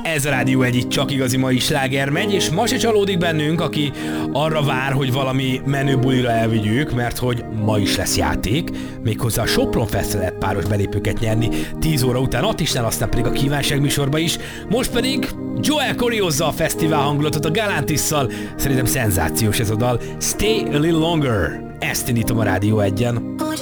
Ez a Rádió egy itt csak igazi mai sláger megy, és ma se csalódik bennünk, aki arra vár, hogy valami menő bulira elvigyük, mert hogy ma is lesz játék, méghozzá a Sopron Festre lehet páros belépőket nyerni 10 óra után Attisnál, aztán pedig a kívánság műsorba is. Most pedig Joel Corey hozza a fesztivál hangulatot a Galantisszal, szerintem szenzációs ez a dal. Stay a little longer. Ezt indítom a Rádió 1-en.